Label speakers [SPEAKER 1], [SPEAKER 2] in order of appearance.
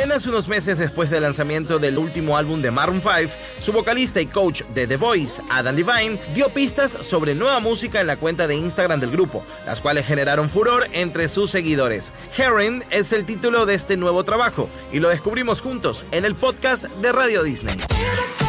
[SPEAKER 1] Apenas unos meses después del lanzamiento del último álbum de Maroon 5, su vocalista y coach de The Voice, Adam Levine, dio pistas sobre nueva música en la cuenta de Instagram del grupo, las cuales generaron furor entre sus seguidores. Herring es el título de este nuevo trabajo y lo descubrimos juntos en el podcast de Radio Disney.